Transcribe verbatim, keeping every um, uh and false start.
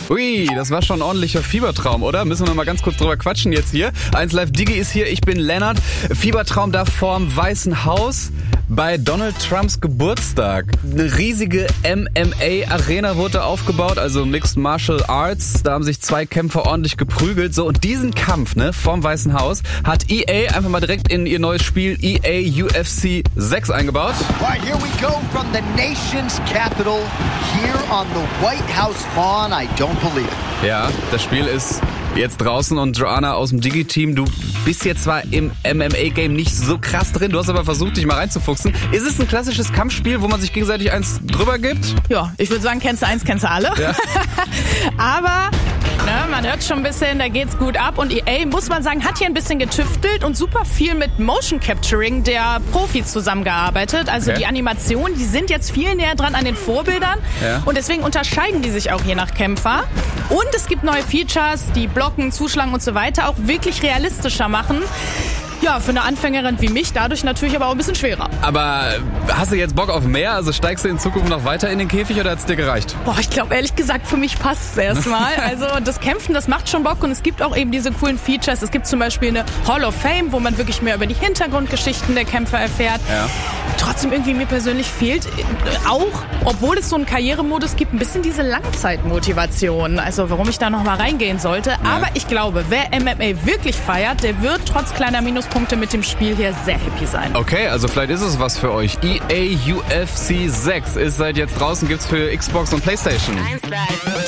Ui, das war schon ein ordentlicher Fiebertraum, oder? Müssen wir noch mal ganz kurz drüber quatschen jetzt hier. eins Live Digi ist hier, ich bin Lennart. Fiebertraum da vorm Weißen Haus bei Donald Trumps Geburtstag. Eine riesige M M A-Arena wurde aufgebaut, also Mixed Martial Arts. Da haben sich zwei Kämpfer ordentlich geprügelt. So, und diesen Kampf, ne, vorm Weißen Haus, hat E A einfach mal direkt in ihr neues Spiel E A U F C sechs eingebaut. Right, here we go from the nation's capital, here on the White House lawn. I don't believe it. Ja, das Spiel ist jetzt draußen und Joanna aus dem Digi-Team, du bist jetzt zwar im M M A-Game nicht so krass drin, du hast aber versucht, dich mal reinzufuchsen. Ist es ein klassisches Kampfspiel, wo man sich gegenseitig eins drüber gibt? Ja, ich würde sagen, kennst du eins, kennst du alle. Ja. Aber ne, man hört schon ein bisschen, da geht's gut ab. Und E A, muss man sagen, hat hier ein bisschen getüftelt und super viel mit Motion Capturing der Profis zusammengearbeitet. Also okay. Die Animationen, die sind jetzt viel näher dran an den Vorbildern. Ja. Und deswegen unterscheiden die sich auch je nach Kämpfer. Und es gibt neue Features, die Blocken, Zuschlagen und so weiter auch wirklich realistischer machen. Ja, für eine Anfängerin wie mich dadurch natürlich aber auch ein bisschen schwerer. Aber hast du jetzt Bock auf mehr? Also steigst du in Zukunft noch weiter in den Käfig oder hat's dir gereicht? Boah, ich glaube ehrlich gesagt, für mich passt es erstmal. Also das Kämpfen, das macht schon Bock und es gibt auch eben diese coolen Features. Es gibt zum Beispiel eine Hall of Fame, wo man wirklich mehr über die Hintergrundgeschichten der Kämpfer erfährt. Ja. Trotzdem irgendwie mir persönlich fehlt auch, obwohl es so einen Karrieremodus gibt, ein bisschen diese Langzeitmotivation. Also warum ich da noch mal reingehen sollte. Ja. Aber ich glaube, wer M M A wirklich feiert, der wird trotz kleiner Minuspunkte mit dem Spiel hier sehr happy sein. Okay, also vielleicht ist es was für euch. E A U F C sechs ist seit jetzt draußen, gibt's für Xbox und PlayStation.